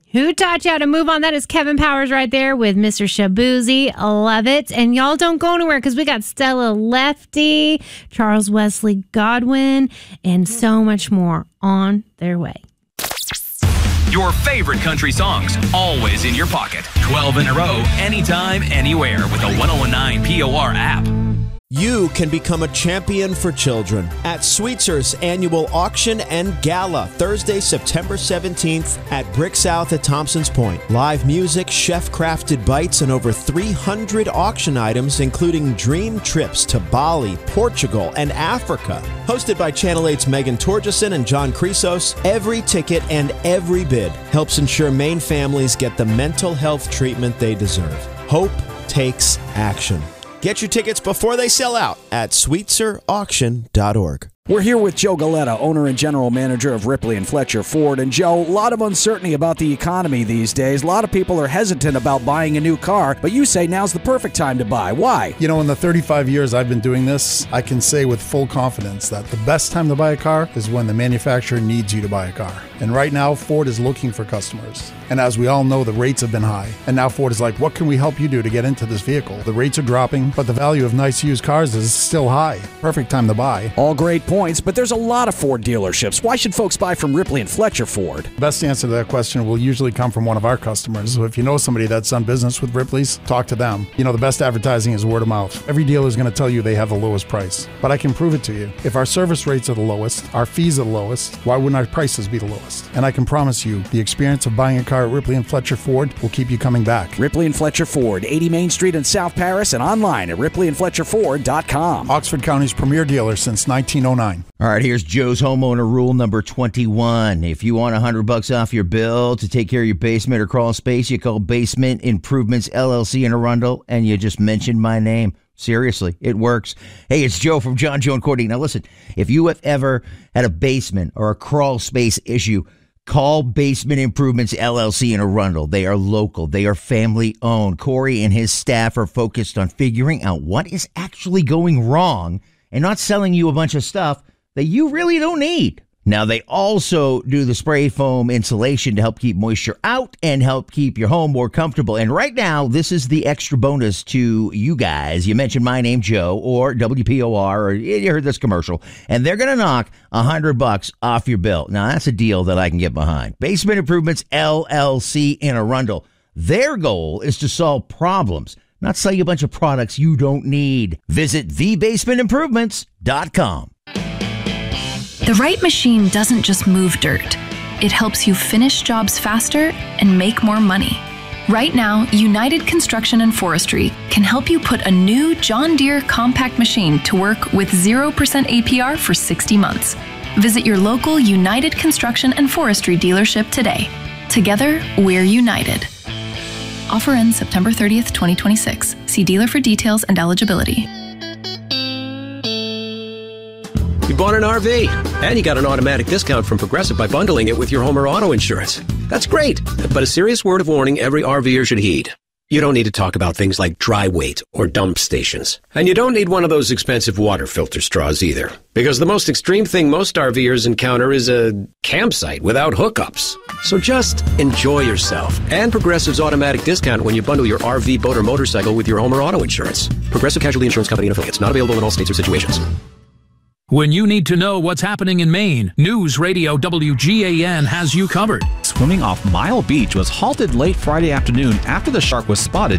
Who taught you how to move on? That is Kevin Powers right there with Mr. Shaboozey. Love it. And y'all don't go anywhere because we got Stella Lefty, Charles Wesley Godwin, and so much more on their way. Your favorite country songs, always in your pocket. 12 in a row, anytime, anywhere with the 1019 POR app. You can become a champion for children at Sweetzer's annual auction and gala, Thursday, September 17th at Brick South at Thompson's Point. Live music, chef-crafted bites, and over 300 auction items, including dream trips to Bali, Portugal, and Africa. Hosted by Channel 8's Megan Torgeson and John Chrysos, every ticket and every bid helps ensure Maine families get the mental health treatment they deserve. Hope takes action. Get your tickets before they sell out at SweetzerAuction.org. We're here with Joe Galetta, owner and general manager of Ripley and Fletcher Ford. And Joe, a lot of uncertainty about the economy these days. A lot of people are hesitant about buying a new car, but you say now's the perfect time to buy. Why? You know, in the 35 years I've been doing this, I can say with full confidence that the best time to buy a car is when the manufacturer needs you to buy a car. And right now, Ford is looking for customers. And as we all know, the rates have been high. And now Ford is like, what can we help you do to get into this vehicle? The rates are dropping, but the value of nice used cars is still high. Perfect time to buy. All great points, but there's a lot of Ford dealerships. Why should folks buy from Ripley and Fletcher Ford? The best answer to that question will usually come from one of our customers. So if you know somebody that's done business with Ripley's, talk to them. You know, the best advertising is word of mouth. Every dealer is going to tell you they have the lowest price. But I can prove it to you. If our service rates are the lowest, our fees are the lowest, why wouldn't our prices be the lowest? And I can promise you, the experience of buying a car at Ripley and Fletcher Ford will keep you coming back. Ripley and Fletcher Ford, 80 Main Street in South Paris, and online at ripleyandfletcherford.com. Oxford County's premier dealer since 1909. All right, here's Joe's homeowner rule number 21. If you want $100 off your bill to take care of your basement or crawl space, you call Basement Improvements LLC in Arundel, and you just mention my name. Seriously, it works. Hey, it's Joe from John, Joe, and Courtney. Now listen, if you have ever had a basement or a crawl space issue, call Basement Improvements LLC in Arundel. They are local. They are family owned. Corey and his staff are focused on figuring out what is actually going wrong and not selling you a bunch of stuff that you really don't need. Now, they also do the spray foam insulation to help keep moisture out and help keep your home more comfortable. And right now, this is the extra bonus to you guys. You mentioned my name, Joe, or WPOR, or you heard this commercial, and they're going to knock $100 off your bill. Now, that's a deal that I can get behind. Basement Improvements LLC in Arundel. Their goal is to solve problems, not sell you a bunch of products you don't need. Visit thebasementimprovements.com. The right machine doesn't just move dirt. It helps you finish jobs faster and make more money. Right now, United Construction and Forestry can help you put a new John Deere compact machine to work with 0% APR for 60 months. Visit your local United Construction and Forestry dealership today. Together, we're united. Offer ends September 30th, 2026. See dealer for details and eligibility. You bought an RV, and you got an automatic discount from Progressive by bundling it with your home or auto insurance. That's great, but a serious word of warning every RVer should heed. You don't need to talk about things like dry weight or dump stations. And you don't need one of those expensive water filter straws either. Because the most extreme thing most RVers encounter is a campsite without hookups. So just enjoy yourself and Progressive's automatic discount when you bundle your RV, boat, or motorcycle with your home or auto insurance. Progressive Casualty Insurance Company and affiliates. Not available in all states or situations. When you need to know what's happening in Maine, News Radio WGAN has you covered. Swimming off Mile Beach was halted late Friday afternoon after the shark was spotted